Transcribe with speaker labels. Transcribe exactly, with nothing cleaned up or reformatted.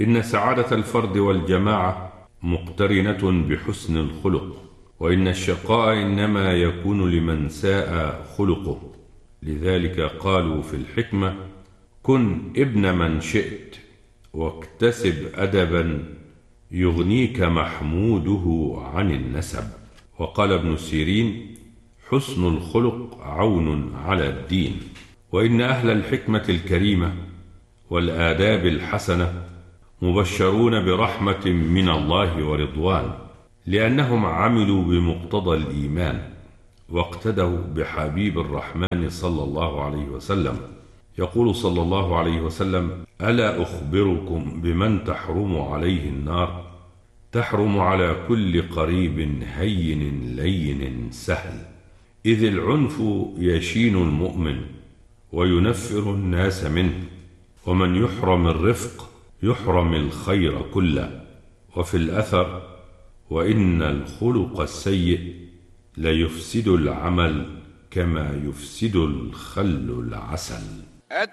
Speaker 1: إن سعادة الفرد والجماعة مقترنة بحسن الخلق، وإن الشقاء إنما يكون لمن ساء خلقه. لذلك قالوا في الحكمة: كن ابن من شئت واكتسب أدبا يغنيك محموده عن النسب. وقال ابن سيرين: حسن الخلق عون على الدين. وإن أهل الحكمة الكريمة والآداب الحسنة مبشرون برحمة من الله ورضوان، لأنهم عملوا بمقتضى الإيمان واقتدوا بحبيب الرحمن صلى الله عليه وسلم. يقول صلى الله عليه وسلم: ألا أخبركم بمن تحرم عليه النار؟ تحرم على كل قريب هين لين سهل، إذ العنف يشين المؤمن وينفر الناس منه، ومن يحرم الرفق يحرم الخير كله. وفي الأثر: وإن الخلق السيء ليفسد العمل كما يفسد الخل العسل.